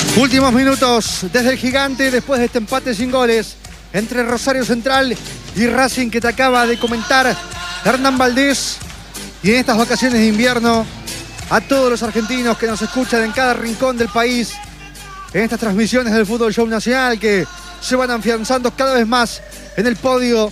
Últimos minutos desde el Gigante, después de este empate sin goles entre Rosario Central y Racing que te acaba de comentar Hernán Valdés. Y en estas vacaciones de invierno, a todos los argentinos que nos escuchan en cada rincón del país, en estas transmisiones del Fútbol Show Nacional que se van afianzando cada vez más en el podio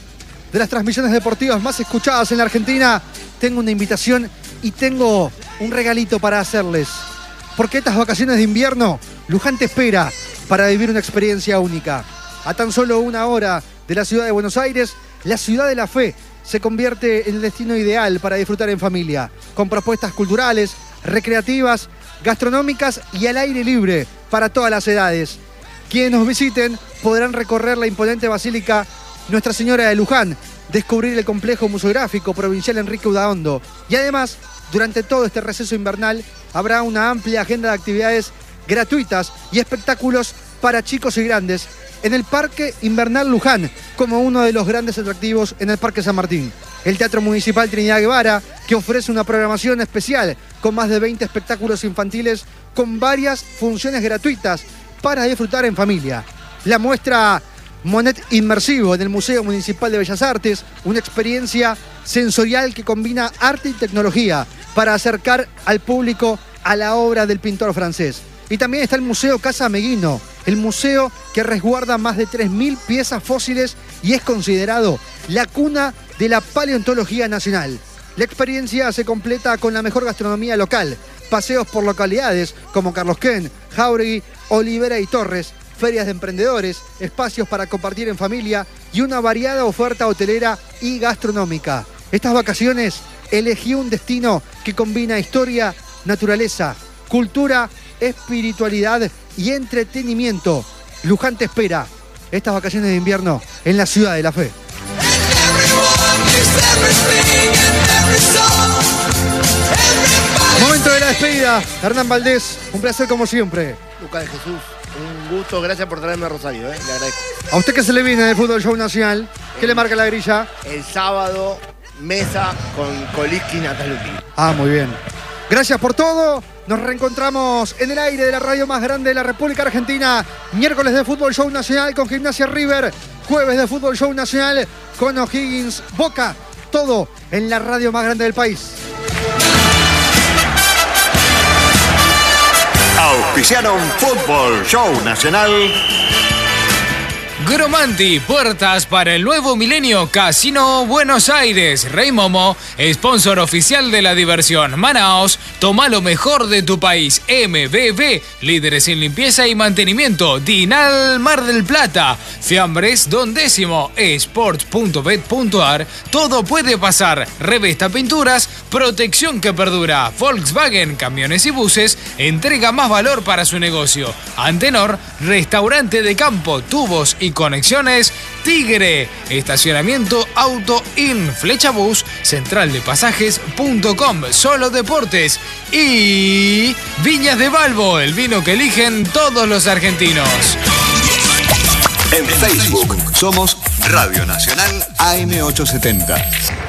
de las transmisiones deportivas más escuchadas en la Argentina, tengo una invitación y tengo un regalito para hacerles. Porque estas vacaciones de invierno, Luján te espera para vivir una experiencia única. A tan solo 1 hora de la ciudad de Buenos Aires, la ciudad de la fe se convierte en el destino ideal para disfrutar en familia, con propuestas culturales, recreativas, gastronómicas y al aire libre para todas las edades. Quienes nos visiten podrán recorrer la imponente Basílica Nuestra Señora de Luján, descubrir el complejo museográfico provincial Enrique Udaondo y además, durante todo este receso invernal, habrá una amplia agenda de actividades gratuitas y espectáculos para chicos y grandes en el Parque Invernal Luján, como uno de los grandes atractivos en el Parque San Martín. El Teatro Municipal Trinidad Guevara, que ofrece una programación especial con más de 20 espectáculos infantiles con varias funciones gratuitas para disfrutar en familia. La muestra Monet Inmersivo en el Museo Municipal de Bellas Artes, una experiencia sensorial que combina arte y tecnología para acercar al público a la obra del pintor francés. Y también está el Museo Casa Meguino, el museo que resguarda más de 3.000 piezas fósiles y es considerado la cuna de la paleontología nacional. La experiencia se completa con la mejor gastronomía local, paseos por localidades como Carlos Ken, Jauregui, Olivera y Torres, ferias de emprendedores, espacios para compartir en familia y una variada oferta hotelera y gastronómica. Estas vacaciones elegí un destino que combina historia, naturaleza, cultura, espiritualidad y entretenimiento. Luján te espera estas vacaciones de invierno en la ciudad de la fe. Momento de la despedida. Hernán Valdés, un placer como siempre. Lucas de Jesús, un gusto, gracias por traerme a Rosario, le agradezco. ¿A usted qué se le viene del Fútbol Show Nacional? ¿Qué le marca la grilla? El sábado, mesa con Coliski y Nataluti. Ah, muy bien. Gracias por todo. Nos reencontramos en el aire de la radio más grande de la República Argentina. Miércoles de Fútbol Show Nacional con Gimnasia River. Jueves de Fútbol Show Nacional con O'Higgins Boca. Todo en la radio más grande del país. Auspiciaron Fútbol Show Nacional. Gromanti, puertas para el nuevo milenio, Casino Buenos Aires. Rey Momo, sponsor oficial de la diversión. Manaos, toma lo mejor de tu país. MBB, líderes en limpieza y mantenimiento. Dinal Mar del Plata, Fiambres Don Décimo, Sports.bet.ar. Todo puede pasar. Revesta Pinturas, protección que perdura. Volkswagen, camiones y buses, entrega más valor para su negocio. Antenor, restaurante de campo, tubos y conexiones. Tigre, estacionamiento Auto In, Flechabús, centraldepasajes.com, Solo Deportes y Viñas de Balbo, el vino que eligen todos los argentinos. En Facebook somos Radio Nacional AM870.